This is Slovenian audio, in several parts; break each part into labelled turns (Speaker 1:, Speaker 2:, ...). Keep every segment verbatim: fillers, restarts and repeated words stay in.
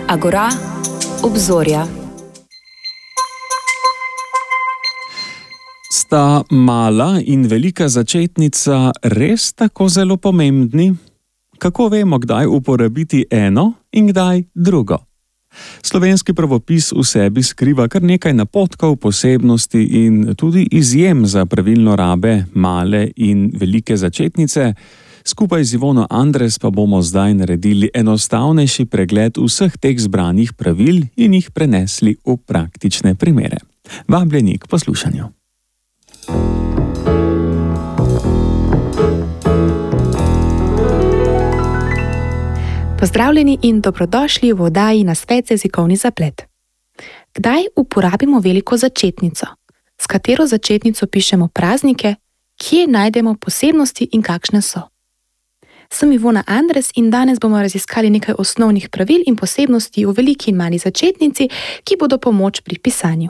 Speaker 1: Agora, obzorja.
Speaker 2: Sta mala in velika začetnica res tako zelo pomembni? Kako vemo, kdaj uporabiti eno in kdaj drugo? Slovenski pravopis v sebi skriva kar nekaj napotkov, posebnosti in tudi izjem za pravilno rabe male in velike začetnice. Skupaj z Ivono Andres pa bomo zdaj naredili enostavnejši pregled vseh teh zbranih pravil in jih prenesli v praktične primere. Vabljeni k poslušanju.
Speaker 3: Pozdravljeni in dobrodošli v oddaji Nasvet za jezikovni zaplet. Kdaj uporabimo veliko začetnico? S katero začetnico pišemo praznike? Kje najdemo posebnosti in kakšne so? Sem Ivona Andres in danes bomo raziskali nekaj osnovnih pravil in posebnosti v veliki in mali začetnici, ki bodo pomoč pri pisanju.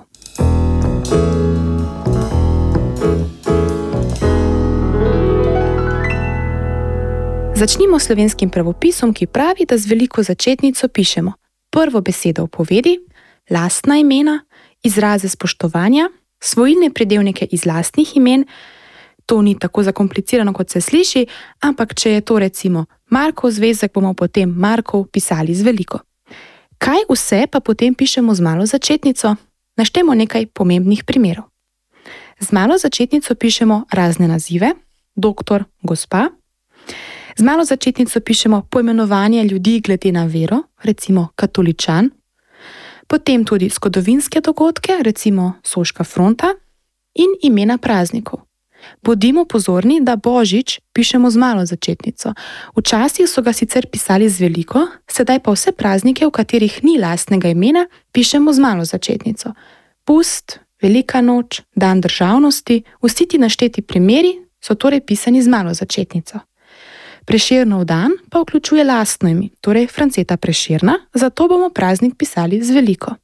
Speaker 3: Začnimo s slovenskim pravopisom, ki pravi, da z veliko začetnico pišemo prvo besedo v povedi, lastna imena, izraze spoštovanja, svojilne pridevnike iz lastnih imen. To ni tako zakomplicirano, kot se sliši, ampak če je to recimo Markov zvezek, bomo potem Markov pisali z veliko. Kaj vse pa potem pišemo z malo začetnico? Naštejmo nekaj pomembnih primerov. Z malo začetnico pišemo razne nazive, doktor, gospa. Z malo začetnico pišemo poimenovanje ljudi glede na vero, recimo katoličan. Potem tudi zgodovinske dogodke, recimo Soška fronta, in imena praznikov. Bodimo pozorni, da Božič pišemo z malo začetnico. Včasih so ga sicer pisali z veliko, sedaj pa vse praznike, v katerih ni lastnega imena, pišemo z malo začetnico. Pust, velika noč, dan državnosti, vsi ti našteti primeri so torej pisani z malo začetnico. Prešernov dan pa vključuje lastno ime, torej Franceta Prešerna, zato bomo praznik pisali z veliko.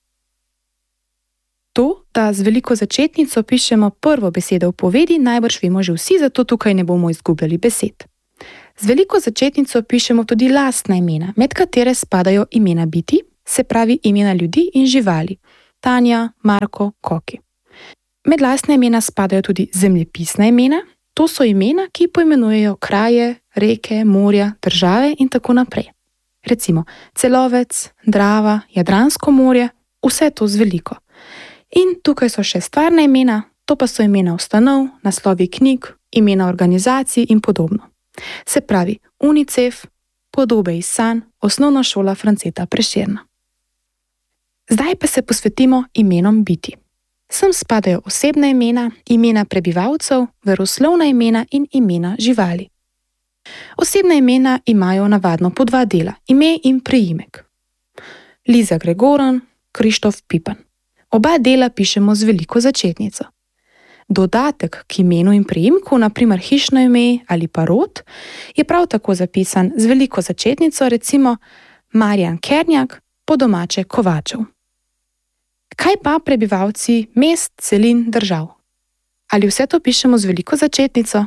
Speaker 3: To, da z veliko začetnico pišemo prvo besedo v povedi, najbrž vemo že vsi, zato tukaj ne bomo izgubljali besed. Z veliko začetnico pišemo tudi lastna imena, med katere spadajo imena biti, se pravi imena ljudi in živali. Tanja, Marko, Koki. Med lastna imena spadajo tudi zemljepisna imena, to so imena, ki poimenujejo kraje, reke, morja, države in tako naprej. Recimo Celovec, Drava, Jadransko morje, vse to z veliko. In tukaj so še stvarna imena, to pa so imena ustanov, naslovi knjig, imena organizacij in podobno. Se pravi UNICEF, Podobe iz sanj, Osnovna šola Franceta Prešerna. Zdaj pa se posvetimo imenom biti. Sem spadajo osebna imena, imena prebivalcev, veroslovna imena in imena živali. Osebna imena imajo navadno po dva dela, ime in priimek. Liza Gregoran, Krištof Pipan. Oba dela pišemo z veliko začetnico. Dodatek k imenu in priimku, naprimer hišno ime ali pa rod, je prav tako zapisan z veliko začetnico, recimo Marjan Kernjak, po domače Kovačev. Kaj pa prebivalci mest, celin, držav? Ali vse to pišemo z veliko začetnico?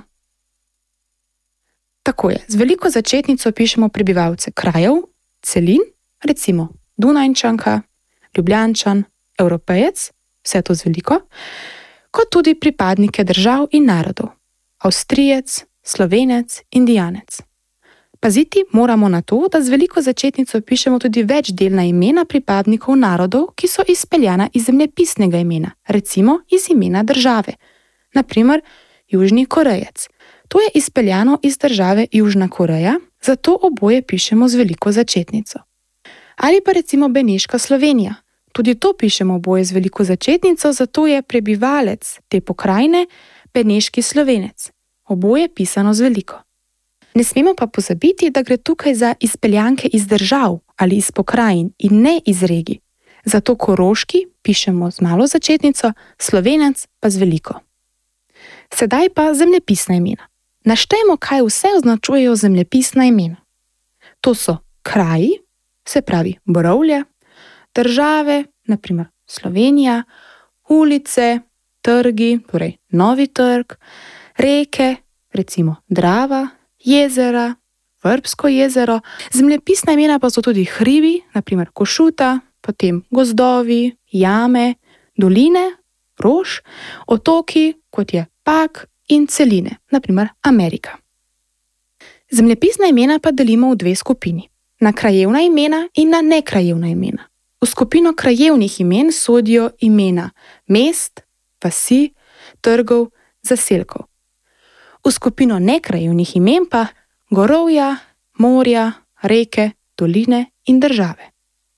Speaker 3: Tako je, z veliko začetnico pišemo prebivalce krajev, celin, recimo Dunajčanka, Ljubljančan, Evropejec, vse to z veliko, kot tudi pripadnike držav in narodov, Avstrijec, Slovenec, Indijanec. Paziti moramo na to, da z veliko začetnico pišemo tudi večdelna imena pripadnikov narodov, ki so izpeljana iz zemljepisnega imena, recimo iz imena države. Naprimer, Južni Korejec. To je izpeljano iz države Južna Koreja, zato oboje pišemo z veliko začetnico. Ali pa recimo Beneška Slovenija. Tudi to pišemo oboje z veliko začetnico, zato je prebivalec te pokrajine Beneški Slovenec. Oboje pisano z veliko. Ne smemo pa pozabiti, da gre tukaj za izpeljanke iz držav ali iz pokrajin in ne iz regij. Zato Koroški pišemo z malo začetnico, Slovenec pa z veliko. Sedaj pa zemljepisna imena. Naštejmo, kaj vse označujejo zemljepisna imena. To so kraji, se pravi Borovlje, države, naprimer Slovenija, ulice, trgi, torej Novi trg, reke, recimo Drava, jezera, Vrbsko jezero, zemljepisna imena pa so tudi hribi, naprimer Košuta, potem gozdovi, jame, doline, rož, otoki, kot je Pag in celine, naprimer Amerika. Zemljepisna imena pa delimo v dve skupini, na krajevna imena in na nekrajevna imena. V skupino krajevnih imen sodijo imena mest, vasi, trgov, zaselkov. V skupino nekrajevnih imen pa gorovja, morja, reke, doline in države.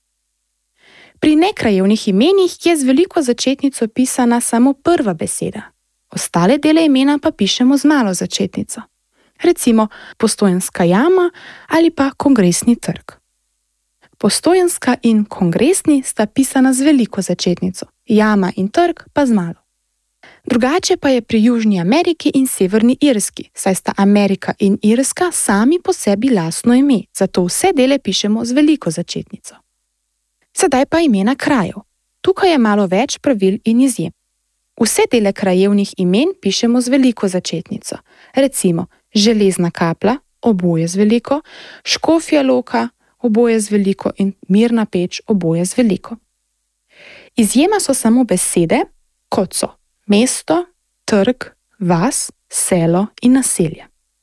Speaker 3: Pri nekrajevnih imenih je z veliko začetnico pisana samo prva beseda, ostale dele imena pa pišemo z malo začetnico. Recimo Postojnska jama ali pa Kongresni trg. Postojnska in Kongresni sta pisana z veliko začetnico, jama in trg pa z malo. Drugače pa je pri Južni Ameriki in Severni Irski, saj sta Amerika in Irska sami po sebi lastno ime, zato vse dele pišemo z veliko začetnico. Sedaj pa imena krajev. Tukaj je malo več pravil in izjem. Vse dele krajevnih imen pišemo z veliko začetnico. Recimo Železna Kapla, oboje z veliko, Škofja Loka, oboje z veliko in Mirna Peč, oboje z veliko. Izjema so samo besede, kot so mesto, trg, vas, selo in naselje.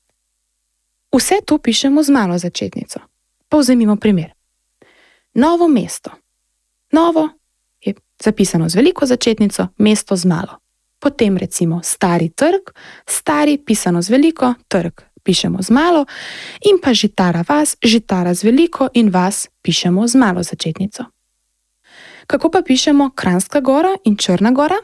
Speaker 3: Vse to pišemo z malo začetnico. Povzemimo primer. Novo mesto. Novo je zapisano z veliko začetnico, mesto z malo. Potem recimo Stari trg, stari pisano z veliko, trg pišemo z malo in pa Žitara vas, Žitara z veliko in vas pišemo z malo začetnico. Kako pa pišemo Kranjska Gora in Črna Gora?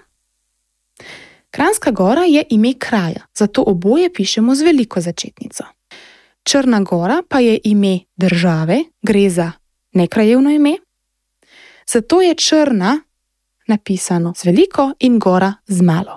Speaker 3: Kranjska Gora je ime kraja, zato oboje pišemo z veliko začetnico. Črna Gora pa je ime države, gre za nekrajevno ime, zato je Črna napisano z veliko in Gora z malo.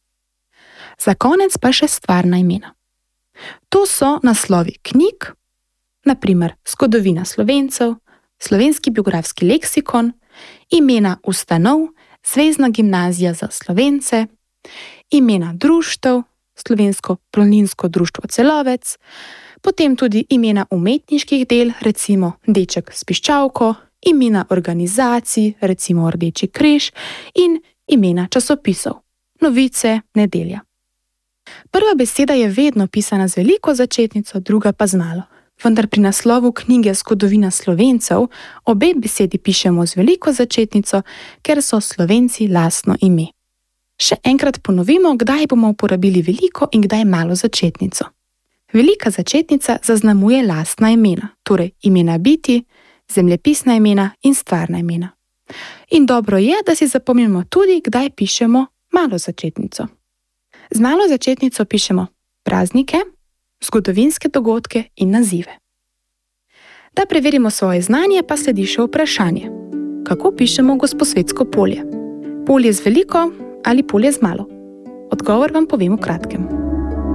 Speaker 3: Za konec pa še stvarna imena. To so naslovi knjig, naprimer Zgodovina Slovencev, Slovenski biografski leksikon, imena ustanov, Zvezna gimnazija za Slovence, imena društev, Slovensko planinsko društvo Celovec, potem tudi imena umetniških del, recimo Deček s piščalko, imena organizacij, recimo Rdeči križ in imena časopisov, Novice, Nedelja. Prva beseda je vedno pisana z veliko začetnico, druga pa z malo. Vendar pri naslovu knjige Zgodovina Slovencev obe besedi pišemo z veliko začetnico, ker so Slovenci lastno ime. Še enkrat ponovimo, kdaj bomo uporabili veliko in kdaj malo začetnico. Velika začetnica zaznamuje lastna imena, torej imena biti, zemljepisna imena in stvarna imena. In dobro je, da si zapomnimo tudi, kdaj pišemo malo začetnico. Z malo začetnico pišemo praznike, zgodovinske dogodke in nazive. Da preverimo svoje znanje, pa sledi še vprašanje. Kako pišemo Gosposvetsko polje? Polje z veliko ali polje z malo? Odgovor vam povem v kratkem.